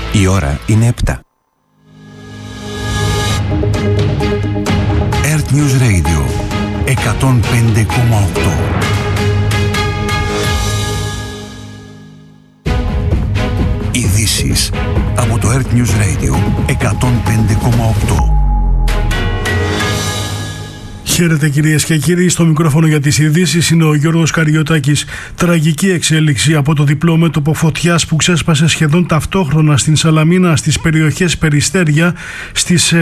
Η ώρα είναι 7. Earth News Radio 105,8. Ειδήσεις από το Earth News Radio 105,8. Χαίρετε κυρίες και κύριοι, στο μικρόφωνο για τις ειδήσεις είναι ο Γιώργος Καριωτάκης. Τραγική εξέλιξη από το διπλό μέτωπο φωτιάς που ξέσπασε σχεδόν ταυτόχρονα στην Σαλαμίνα στις περιοχές Περιστέρια στις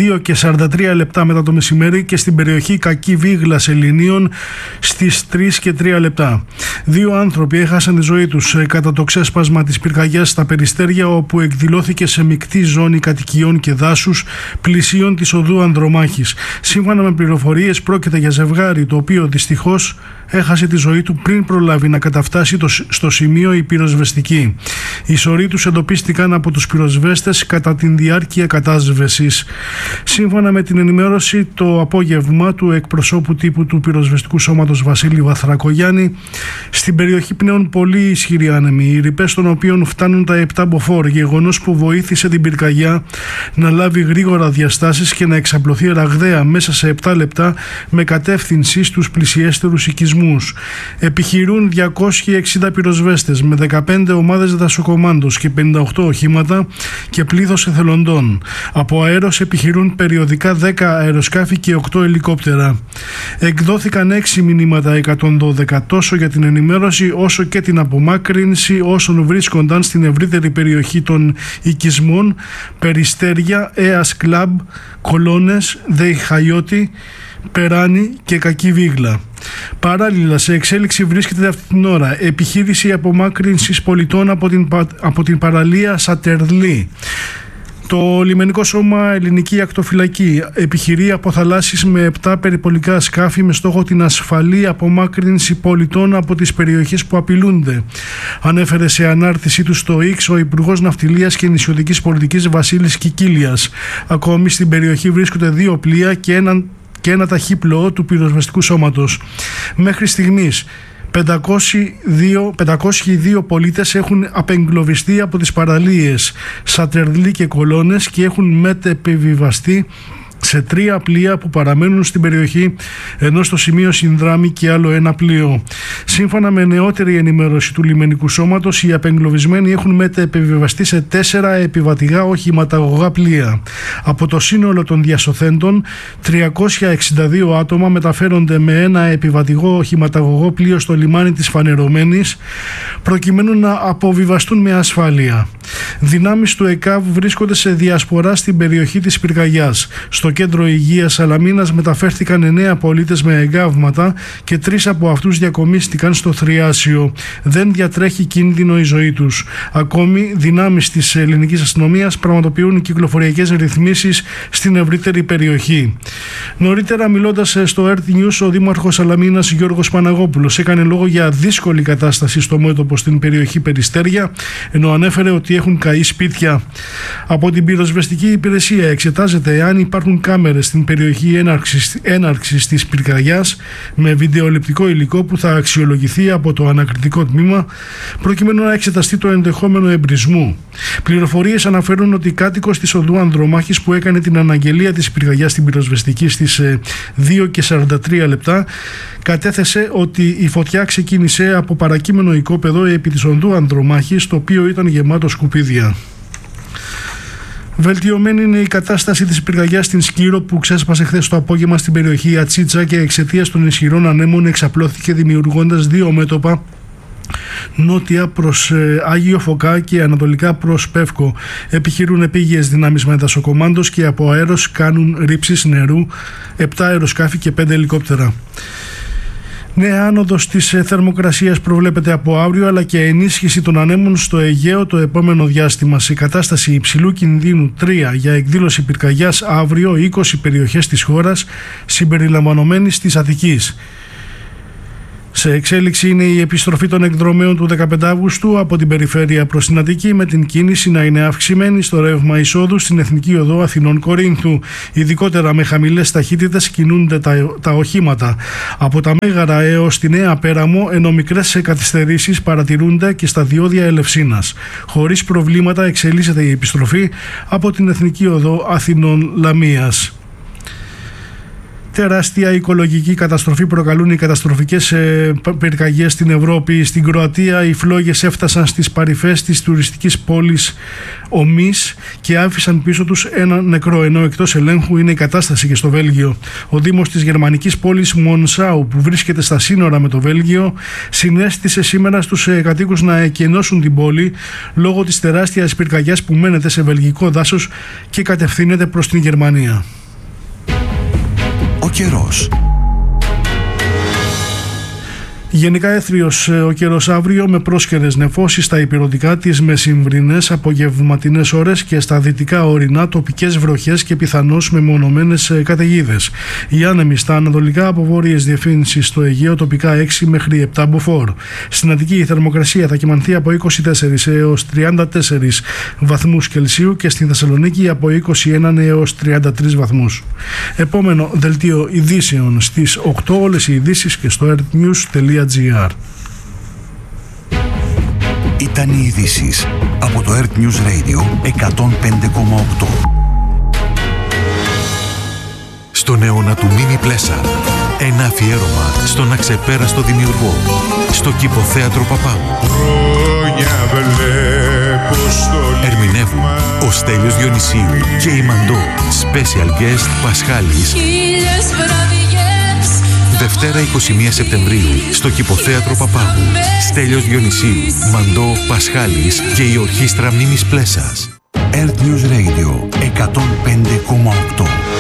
2:43 μετά το μεσημέρι και στην περιοχή Κακή Βίγλα Ελληνίων στις 3:03. Δύο άνθρωποι έχασαν τη ζωή τους κατά το ξέσπασμα της πυρκαγιάς στα Περιστέρια, όπου εκδηλώθηκε σε μεικτή ζώνη κατοικιών και δάσους πλησίων της οδού Ανδρομάχης. Σύμφωνα με πληροφορίες, πρόκειται για ζευγάρι το οποίο δυστυχώς έχασε τη ζωή του πριν προλάβει να καταφτάσει στο σημείο η πυροσβεστική. Οι σωροί τους εντοπίστηκαν από τους πυροσβέστες κατά την διάρκεια κατάσβεσης. Σύμφωνα με την ενημέρωση το απόγευμα του εκπροσώπου τύπου του πυροσβεστικού σώματος Βασίλη Βαθρακογιάννη, στην περιοχή πνέουν πολύ ισχυροί άνεμοι, οι ρηπές των οποίων φτάνουν τα 7 μποφόρ, γεγονός που βοήθησε την πυρκαγιά να λάβει γρήγορα διαστάσεις και να εξαπλωθεί ραγδαία μέσα σε 7 λεπτά με κατεύθυνση στους πλησιέστερους οικισμούς. Επιχειρούν 260 πυροσβέστες με 15 ομάδες δασοκομάντος και 58 οχήματα και πλήθος εθελοντών. Από αέρος επιχειρούν περιοδικά 10 αεροσκάφη και 8 ελικόπτερα. Εκδόθηκαν 6 μηνύματα 112 τόσο για την ενημέρωση όσο και την απομάκρυνση όσων βρίσκονταν στην ευρύτερη περιοχή των οικισμών Περιστέρια, Έας Κλαμπ, Κολώνες, Δεϊχαϊώτη, Περάνη και Κακή Βίγλα. Παράλληλα, σε εξέλιξη βρίσκεται αυτή την ώρα επιχείρηση απομάκρυνσης πολιτών από την παραλία Σατερλή. Το λιμενικό σώμα Ελληνική Ακτοφυλακή επιχειρεί αποθαλάσσεις με 7 περιπολικά σκάφη με στόχο την ασφαλή απομάκρυνση πολιτών από τις περιοχές που απειλούνται. Ανέφερε σε ανάρτησή του στο X ο Υπουργός Ναυτιλίας και Νησιωτικής Πολιτικής Βασίλης Κικίλιας. Ακόμη στην περιοχή βρίσκονται 2 πλοία και ένα ταχύπλοο του πυροσβεστικού σώματος. Μέχρι στιγμής 502 πολίτες έχουν απεγκλωβιστεί από τις παραλίες Σατερλή και Κολώνες και έχουν μετεπιβιβαστεί σε 3 πλοία που παραμένουν στην περιοχή, ενώ στο σημείο συνδράμει και άλλο ένα πλοίο. Σύμφωνα με νεότερη ενημέρωση του λιμενικού σώματος, οι απεγκλωβισμένοι έχουν μετεπιβιβαστεί σε 4 επιβατηγά οχηματαγωγά πλοία. Από το σύνολο των διασωθέντων, 362 άτομα μεταφέρονται με ένα επιβατηγό οχηματαγωγό πλοίο στο λιμάνι της Φανερωμένης, προκειμένου να αποβιβαστούν με ασφάλεια. Δυνάμεις του ΕΚΑΒ βρίσκονται σε διασπορά στην περιοχή της πυρκαγιάς. Στο κέντρο υγείας Σαλαμίνας μεταφέρθηκαν 9 πολίτες με εγκάβματα και 3 από αυτούς διακομίστηκαν στο Θριάσιο. Δεν διατρέχει κίνδυνο η ζωή τους. Ακόμη, δυνάμεις της ελληνικής αστυνομίας πραγματοποιούν κυκλοφοριακές ρυθμίσεις στην ευρύτερη περιοχή. Νωρίτερα, μιλώντας στο Earth News, ο Δήμαρχος Σαλαμίνας Γιώργος Παναγόπουλος έκανε λόγο για δύσκολη κατάσταση στο μέτωπο στην περιοχή Περιστέρια, ενώ ανέφερε ότι έχουν καεί σπίτια. Από την πυροσβεστική υπηρεσία εξετάζεται εάν υπάρχουν κάμερες στην περιοχή έναρξης της πυρκαγιάς με βιντεοληπτικό υλικό που θα αξιολογηθεί από το ανακριτικό τμήμα προκειμένου να εξεταστεί το ενδεχόμενο εμπρισμού. Πληροφορίες αναφέρουν ότι κάτοικος της οδού Ανδρομάχης που έκανε την αναγγελία της πυρκαγιάς στην πυροσβεστική στις 2:43 κατέθεσε ότι η φωτιά ξεκίνησε από παρακείμενο οικόπεδο επί της οδού Ανδρομάχης, το οποίο ήταν γεμάτο σκουπίδια. Βελτιωμένη είναι η κατάσταση της πυρκαγιάς στην Σκύρο που ξέσπασε χθες το απόγευμα στην περιοχή Ατσίτσα και εξαιτίας των ισχυρών ανέμων εξαπλώθηκε, δημιουργώντας 2 μέτωπα νότια προς Άγιο Φωκά και ανατολικά προς Πεύκο. Επιχειρούν επίγειες δυνάμεις με δασοκομάντος και από αέρος κάνουν ρήψεις νερού, 7 αεροσκάφη και 5 ελικόπτερα. Νέα άνοδος της θερμοκρασίας προβλέπεται από αύριο, αλλά και ενίσχυση των ανέμων στο Αιγαίο το επόμενο διάστημα. Σε κατάσταση υψηλού κινδύνου 3 για εκδήλωση πυρκαγιάς αύριο 20 περιοχές της χώρας συμπεριλαμβανομένης της Αττικής. Σε εξέλιξη είναι η επιστροφή των εκδρομέων του 15 Αυγούστου από την περιφέρεια προς την Αττική, με την κίνηση να είναι αυξημένη στο ρεύμα εισόδου στην Εθνική Οδό Αθηνών Κορίνθου. Ειδικότερα με χαμηλές ταχύτητες κινούνται τα οχήματα από τα Μέγαρα έως τη Νέα Πέραμο, ενώ μικρές καθυστερήσεις παρατηρούνται και στα διόδια Ελευσίνας. Χωρίς προβλήματα εξελίσσεται η επιστροφή από την Εθνική Οδό Αθηνών Λαμίας. Τεράστια οικολογική καταστροφή προκαλούν οι καταστροφικές πυρκαγιές στην Ευρώπη. Στην Κροατία οι φλόγες έφτασαν στις παρυφές της τουριστικής πόλης Ομής και άφησαν πίσω τους ένα νεκρό, ενώ εκτός ελέγχου είναι η κατάσταση και στο Βέλγιο. Ο Δήμος της γερμανικής πόλης Μονσάου, που βρίσκεται στα σύνορα με το Βέλγιο, συνέστησε σήμερα στους κατοίκους να εκενώσουν την πόλη λόγω της τεράστιας πυρκαγιάς που μένεται σε βελγικό δάσος και κατευθύνεται προς την Γερμανία. Ο καιρός. Γενικά έθριος ο καιρός αύριο, με πρόσκαιρες νεφώσεις στα ηπειρωτικά, τις μεσημβρινές απογευματινές ώρες και στα δυτικά ορεινά τοπικές βροχές και πιθανώς μεμονωμένες καταιγίδες. Οι άνεμοι στα ανατολικά από βόρειες διευθύνσεις στο Αιγαίο τοπικά 6 μέχρι 7 μποφόρ. Στην Αττική η θερμοκρασία θα κυμανθεί από 24 έως 34 βαθμούς Κελσίου και στη Θεσσαλονίκη από 21 έως 33 βαθμούς. Επόμενο δελτίο ειδήσεων στις 8, όλες οι ειδήσεις και στο earthnews.gr. Ήταν οι ειδήσεις από το Earth News Radio 105,8. Στον αιώνα του Μίμη Πλέσα, ένα αφιέρωμα στον αξεπέραστο δημιουργό, στο Κηποθέατρο Παπάγου. Ερμηνεύουν ο Στέλιος Διονυσίου και η Μαντώ. Special guest Πασχάλης. Δευτέρα 21 Σεπτεμβρίου στο Κηποθέατρο Παπάγου. Στέλιος Διονυσίου, Μαντώ, Πασχάλης και η Ορχήστρα Μίμης Πλέσας. Earth News Radio 105,8.